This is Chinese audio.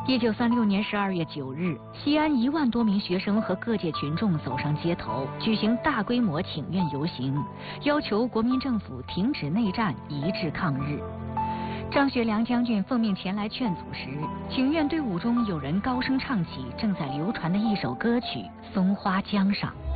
1936年12月9日，西安1万多名学生和各界群众走上街头，举行大规模请愿游行，要求国民政府停止内战，一致抗日。张学良将军奉命前来劝阻时，请愿队伍中有人高声唱起正在流传的一首歌曲《松花江上》。